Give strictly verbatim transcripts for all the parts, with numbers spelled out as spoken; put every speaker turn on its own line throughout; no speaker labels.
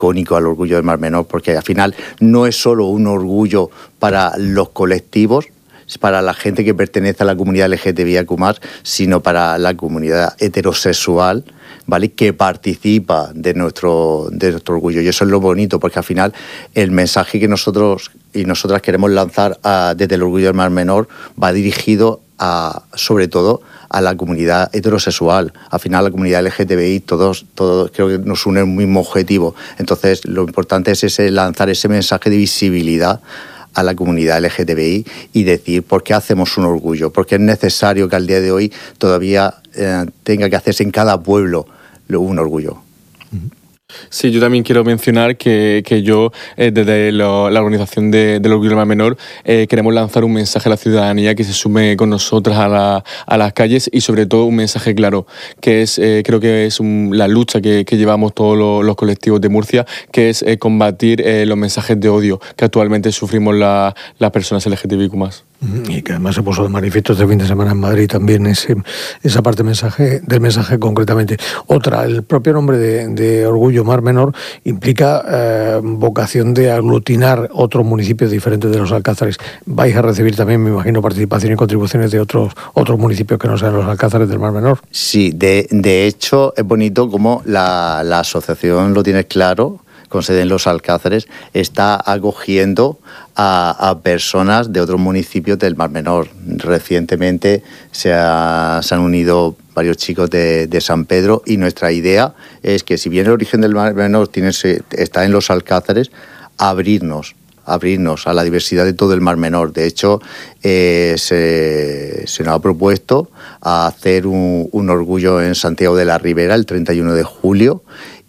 icónico al orgullo del Mar Menor, porque al final no es solo un orgullo para los colectivos, para la gente que pertenece a la comunidad L G T B I Q más, sino para la comunidad heterosexual, ¿vale?, que participa de nuestro, de nuestro orgullo. Y eso es lo bonito, porque al final el mensaje que nosotros y nosotras queremos lanzar a, desde el orgullo del Mar Menor va dirigido a, sobre todo, a la comunidad heterosexual. Al final la comunidad L G T B I, todos, todos creo que nos une un mismo objetivo. Entonces lo importante es ese, lanzar ese mensaje de visibilidad a la comunidad L G T B I y decir por qué hacemos un orgullo, porque es necesario que al día de hoy todavía eh, tenga que hacerse en cada pueblo un orgullo.
Sí, yo también quiero mencionar que, que yo, eh, desde lo, la organización de, del Orgullo del Mar Menor, eh, queremos lanzar un mensaje a la ciudadanía que se sume con nosotras a, la, a las calles y sobre todo un mensaje claro, que es, eh, creo que es un, la lucha que, que llevamos todos los, los colectivos de Murcia, que es eh, combatir eh, los mensajes de odio que actualmente sufrimos la, las personas L G T B I Q más.
Y que además se puso de manifiesto este fin de semana en Madrid también ese, esa parte mensaje, del mensaje concretamente. Otra, el propio nombre de, de Orgullo Mar Menor implica eh, vocación de aglutinar otros municipios diferentes de los Alcázares. Vais a recibir también, me imagino, participación y contribuciones de otros otros municipios que no sean los Alcázares del Mar Menor.
Sí, de, de hecho es bonito como la, la asociación lo tiene claro, con sede en los Alcázares, está acogiendo a, a personas de otros municipios del Mar Menor. Recientemente se, ha, se han unido varios chicos de, de San Pedro y nuestra idea es que si bien el origen del Mar Menor tiene, está en los Alcázares, abrirnos, abrirnos a la diversidad de todo el Mar Menor. De hecho, eh, se, se nos ha propuesto hacer un, un orgullo en Santiago de la Ribera el treinta y uno de julio,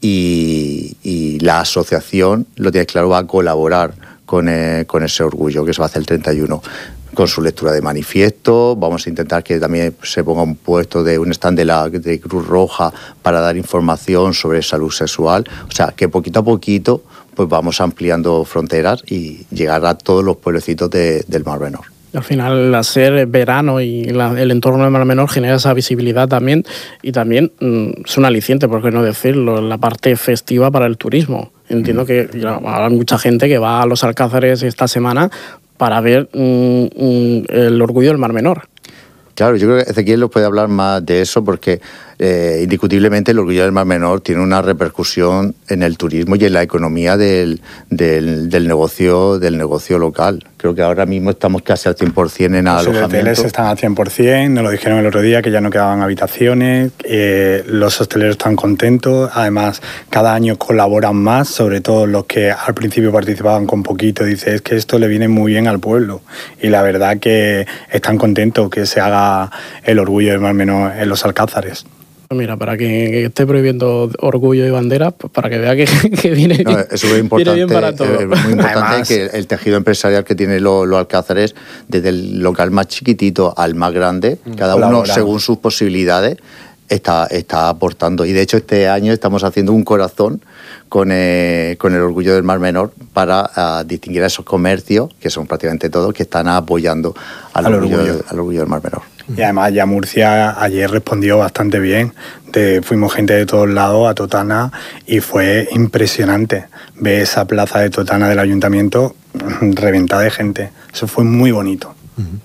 Y, y la asociación, lo tiene claro, va a colaborar con, eh, con ese orgullo que se va a hacer el treinta y uno, con su lectura de manifiesto. Vamos a intentar que también se ponga un puesto de un stand de la de Cruz Roja para dar información sobre salud sexual. O sea, que poquito a poquito pues vamos ampliando fronteras y llegar a todos los pueblecitos de, del Mar Menor.
Al final, al ser verano y la, el entorno del Mar Menor genera esa visibilidad también, y también mmm, es un aliciente, por qué no decirlo, la parte festiva para el turismo. Entiendo que ya, habrá mucha gente que va a los Alcázares esta semana para ver mmm, mmm, el orgullo del Mar Menor.
Claro, yo creo que Ezequiel nos puede hablar más de eso porque eh, indiscutiblemente el orgullo del Mar Menor tiene una repercusión en el turismo y en la economía del, del, del, negocio, del negocio local. Creo que ahora mismo estamos casi al cien por ciento en alojamiento.
Los hoteles están al cien por ciento, nos lo dijeron el otro día que ya no quedaban habitaciones, eh, los hosteleros están contentos, además cada año colaboran más, sobre todo los que al principio participaban con poquito, dice, es que esto le viene muy bien al pueblo y la verdad que están contentos que se haga el orgullo del Mar Menor en los Alcázares.
Mira, para que esté prohibiendo orgullo y bandera, pues para que vea que, que viene,
no, eso es importante,
viene bien para todo.
Es muy importante. Además, que el tejido empresarial que tiene los, los Alcázares, desde el local más chiquitito al más grande, cada uno según sus posibilidades, está, está aportando. Y de hecho este año estamos haciendo un corazón con, eh, con el orgullo del Mar Menor para uh, distinguir a esos comercios, que son prácticamente todos, que están apoyando al, al, orgullo, orgullo. al orgullo del Mar Menor.
Y además ya Murcia ayer respondió bastante bien. De, fuimos gente de todos lados a Totana y fue impresionante ver esa plaza de Totana del ayuntamiento reventada de gente. Eso fue muy bonito.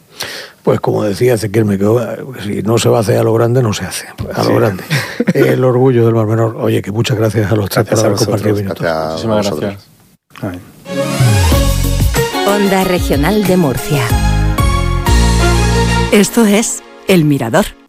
Pues como decía Ezequiel, me quedo, si no se va a hacer a lo grande, no se hace a lo sí. grande. El orgullo del Mar Menor. Oye, que muchas gracias a los tres por haber compartido minutos.
Muchísimas gracias.
Onda Regional de Murcia. Esto es El Mirador.